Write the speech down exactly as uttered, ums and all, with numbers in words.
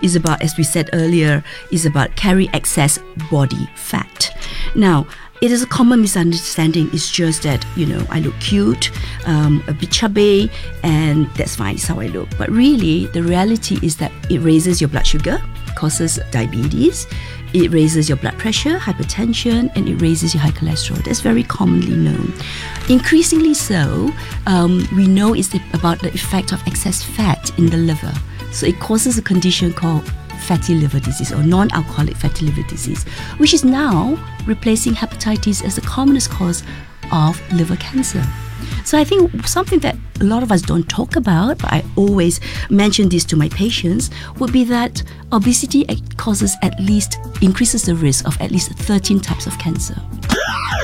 is about, as we said earlier, is about carry excess body fat. Now, it is a common misunderstanding. It's just that, you know, I look cute, um, a bit chubby, and that's fine, it's how I look. But really, the reality is that it raises your blood sugar, causes diabetes, it raises your blood pressure, hypertension, and it raises your high cholesterol. That's very commonly known. Increasingly so, um, we know it's the, about the effect of excess fat in the liver. So it causes a condition called fatty liver disease or non-alcoholic fatty liver disease, which is now replacing hepatitis as the commonest cause of liver cancer. So I think something that a lot of us don't talk about, but I always mention this to my patients, would be that obesity causes at least, increases the risk of at least thirteen types of cancer.